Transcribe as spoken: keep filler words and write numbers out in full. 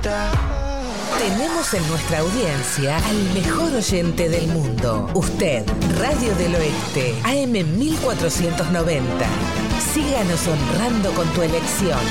Tenemos en nuestra audiencia al mejor oyente del mundo. Usted, Radio del Oeste, A M mil cuatrocientos noventa. Síganos honrando con tu elección.